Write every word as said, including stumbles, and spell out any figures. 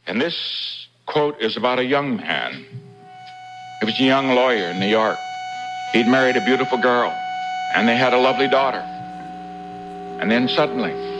And this quote is about a young man. He was a young lawyer in New York. He'd married a beautiful girl, and they had a lovely daughter. And then suddenly,